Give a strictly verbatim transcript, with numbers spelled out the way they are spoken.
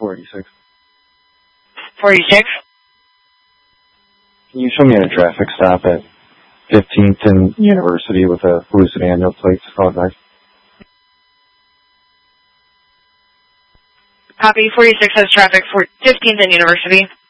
four eighty-six. four eighty-six? Can you show me a traffic stop at fifteenth and University with a Lucid ambulance plate? Oh, nice. Copy. four eighty-six has traffic for fifteenth and University.